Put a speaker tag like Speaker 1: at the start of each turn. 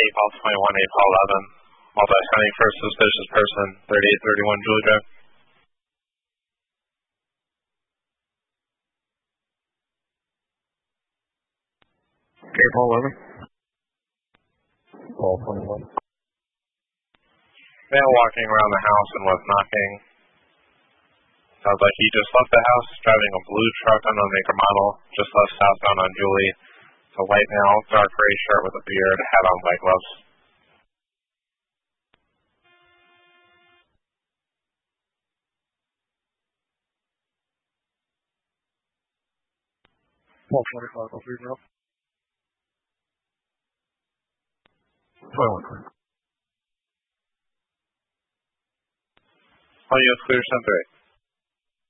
Speaker 1: Paul 21, 8 Paul 11. Multi-signing for suspicious person, 3831 Julie Drive.
Speaker 2: Okay, Paul 11. Paul 21.
Speaker 1: Man walking around the house and was knocking. Sounds like he just left the house, driving a blue truck on a maker model, just left southbound on Julie. It's a white male, dark gray shirt with a beard, hat on, white gloves.
Speaker 2: Paul 25, I'll figure out. 21.
Speaker 1: All U.S. clear, 10-3.